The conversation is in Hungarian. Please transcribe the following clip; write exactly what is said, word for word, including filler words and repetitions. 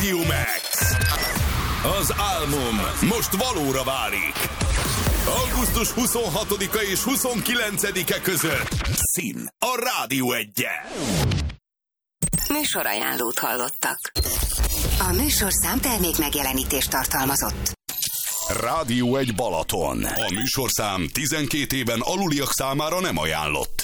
Radio Max. Az álmom most valóra válik. augusztus huszonhatodika és huszonkilencedike között Szín a Rádió Egyen. Műsorajánlót hallottak. A műsorszám termék megjelenítést tartalmazott. Rádió egy Balaton. A műsorszám tizenkét éven aluliak számára nem ajánlott.